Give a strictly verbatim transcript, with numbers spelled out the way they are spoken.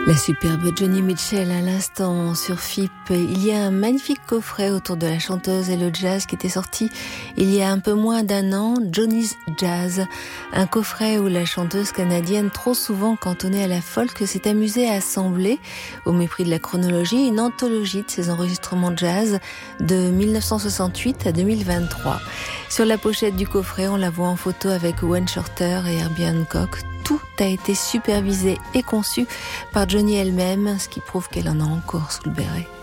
La superbe Joni Mitchell à l'instant sur F I P. Il y a un magnifique coffret autour de la chanteuse et le jazz qui était sorti il y a un peu moins d'un an, Joni's Jazz. Un coffret où la chanteuse canadienne, trop souvent cantonnée à la folk, s'est amusée à assembler, au mépris de la chronologie, une anthologie de ses enregistrements jazz de dix-neuf cent soixante-huit à deux mille vingt-trois. Sur la pochette du coffret, on la voit en photo avec Wayne Shorter et Herbie Hancock. Tout a été supervisé et conçu par Joni elle-même, ce qui prouve qu'elle en a encore sous le béret.